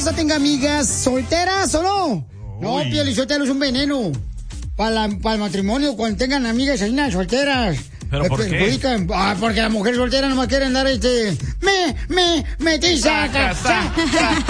esposa tenga amigas solteras o no. No, Piolichotelo es un veneno para el matrimonio cuando tengan amigas solteras. ¿Pero por qué? Porque la mujer soltera nomás quiere andar metiza,